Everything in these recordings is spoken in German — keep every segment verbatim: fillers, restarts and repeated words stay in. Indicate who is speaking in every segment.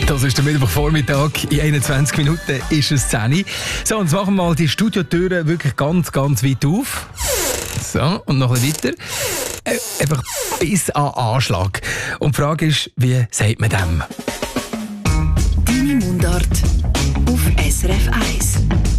Speaker 1: Das ist der Mittwochvormittag. In einundzwanzig Minuten ist es zehn Uhr. So, und jetzt machen wir mal die Studiotüren wirklich ganz, ganz weit auf. So, und noch ein bisschen weiter. Äh, einfach bis an Anschlag. Und die Frage ist, wie sagt man dem?
Speaker 2: Deine Mundart auf S R F eins.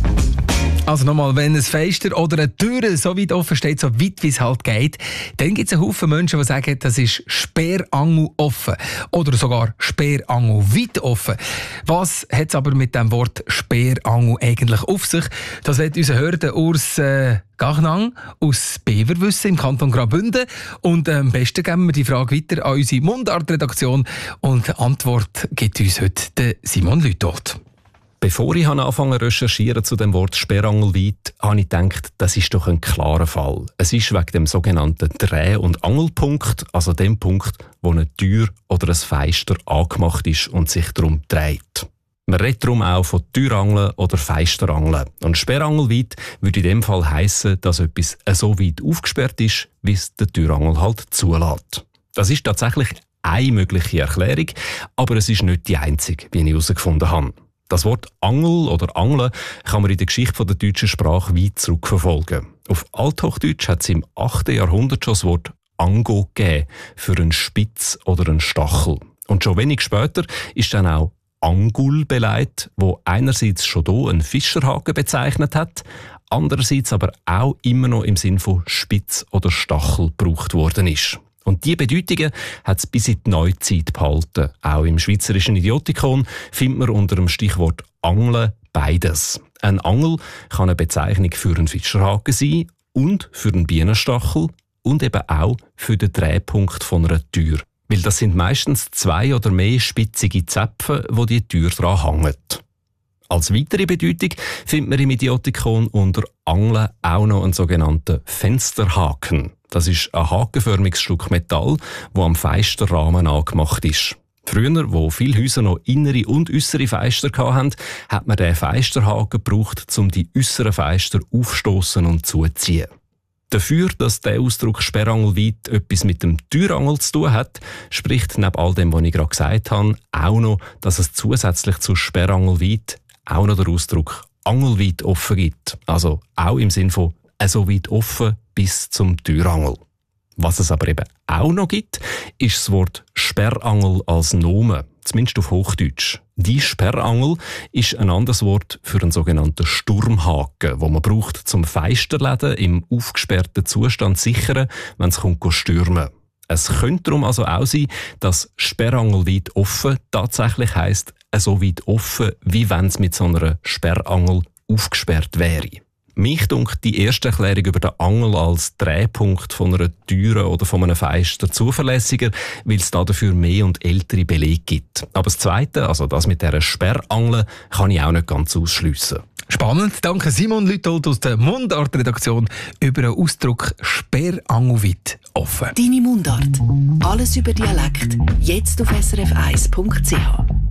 Speaker 1: Also nochmal, wenn ein Fenster oder eine Tür so weit offen steht, so weit wie es halt geht, dann gibt es einen Haufen Menschen, die sagen, das ist Sperrangel offen. Oder sogar Sperrangel weit offen. Was hat es aber mit dem Wort Sperrangel eigentlich auf sich? Das wird unser Hörer Urs äh, Gachnang aus Bever wissen, im Kanton Graubünden. Und äh, am besten geben wir die Frage weiter an unsere Mundart-Redaktion. Und die Antwort gibt uns heute der Simon Lütold.
Speaker 3: Bevor ich angefangen zu recherchieren zu dem Wort Sperrangelweit, habe ich gedacht, das ist doch ein klarer Fall. Es ist wegen dem sogenannten Dreh- und Angelpunkt, also dem Punkt, wo eine Tür oder ein Fenster angemacht ist und sich darum dreht. Man redet darum auch von Türangeln oder Fensterangeln. Und Sperrangelweit würde in dem Fall heissen, dass etwas so weit aufgesperrt ist, wie es der Türangel halt zulässt. Das ist tatsächlich eine mögliche Erklärung, aber es ist nicht die einzige, wie ich herausgefunden habe. Das Wort Angel oder Angeln kann man in der Geschichte der deutschen Sprache weit zurückverfolgen. Auf Althochdeutsch hat es im achten Jahrhundert schon das Wort Ango gegeben, für einen Spitz oder einen Stachel. Und schon wenig später ist dann auch Angul beleidigt, wo einerseits schon hier einen Fischerhaken bezeichnet hat, andererseits aber auch immer noch im Sinn von Spitz oder Stachel gebraucht worden ist. Und diese Bedeutungen hat es bis in die Neuzeit behalten. Auch im schweizerischen Idiotikon findet man unter dem Stichwort Angeln beides. Ein Angel kann eine Bezeichnung für einen Fischerhaken sein und für einen Bienenstachel und eben auch für den Drehpunkt von einer Tür. Weil das sind meistens zwei oder mehr spitzige Zäpfe, wo die Tür dran hängen. Als weitere Bedeutung findet man im Idiotikon unter Angeln auch noch einen sogenannten Fensterhaken. Das ist ein hakenförmiges Stück Metall, das am Fensterrahmen angemacht ist. Früher, wo viele Häuser noch innere und äußere Fenster hatten, hat man diesen Fensterhaken gebraucht, um die äußeren Fenster aufstoßen und zuziehen. Dafür, dass der Ausdruck Sperrangelweit etwas mit dem Türangel zu tun hat, spricht neben all dem, was ich gerade gesagt habe, auch noch, dass es zusätzlich zu Sperrangelweit auch noch den Ausdruck Angelweit offen gibt. Also auch im Sinn von so weit offen bis zum Türangel. Was es aber eben auch noch gibt, ist das Wort Sperrangel als Nomen, zumindest auf Hochdeutsch. Die Sperrangel ist ein anderes Wort für einen sogenannten Sturmhaken, den man braucht, zum Fensterläden im aufgesperrten Zustand sichern, wenn es kommt stürmen. Es könnte darum also auch sein, dass Sperrangel weit offen tatsächlich heisst, so weit offen, wie wenn es mit so einer Sperrangel aufgesperrt wäre. Mich dunkt die erste Erklärung über den Angel als Drehpunkt von einer Türe oder von einem Fenster zuverlässiger, weil es dafür mehr und ältere Belege gibt. Aber das Zweite, also das mit dieser Sperrangel, kann ich auch nicht ganz ausschliessen.
Speaker 1: Spannend. Danke Simon Lütold aus der Mundart-Redaktion über den Ausdruck Sperrangelweit offen.
Speaker 2: Deine Mundart. Alles über Dialekt. Jetzt auf S R F eins Punkt C H.